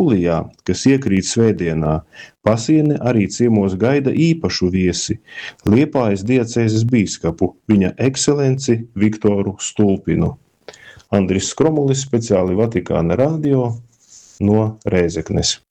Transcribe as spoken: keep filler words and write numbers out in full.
jūlijā, kas iekrīt svētdienā, Pasiene arī ciemos gaida īpašu viesi – Liepājas diecēzes bīskapu, viņa ekscelenci Viktoru Stulpinu. Andris Skromulis, speciāli Vatikāna radio no Rēzeknes.